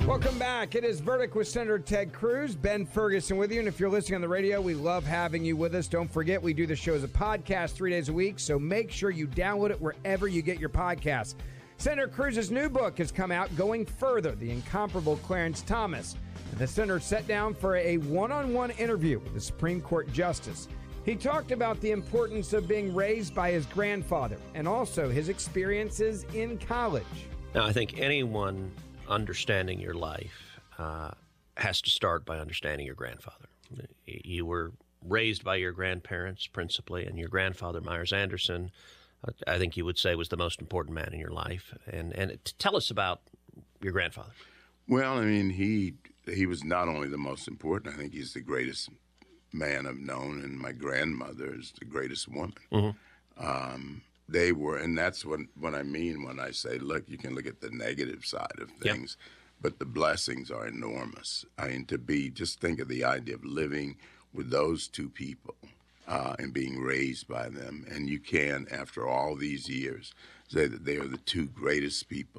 Welcome back. It is Verdict with Senator Ted Cruz. Ben Ferguson with you. And if you're listening on the radio, we love having you with us. Don't forget, we do the show as a podcast 3 days a week, so make sure you download it wherever you get your podcasts. Senator Cruz's new book has come out, Going Further, The Incomparable Clarence Thomas. And the senator sat down for a one-on-one interview with the Supreme Court Justice. He talked about the importance of being raised by his grandfather and also his experiences in college. Now, I think anyone understanding your life has to start by understanding your grandfather. You were raised by your grandparents principally, and your grandfather, Myers Anderson, I think you would say was the most important man in your life. And tell us about your grandfather. Well, I mean, he was not only the most important. I think he's the greatest man I've known, and my grandmother is the greatest woman. Mm-hmm. They were, and that's what I mean when I say, look, you can look at the negative side of things, but the blessings are enormous. I mean, just think of the idea of living with those two people and being raised by them, and you can, after all these years, say that they are the two greatest people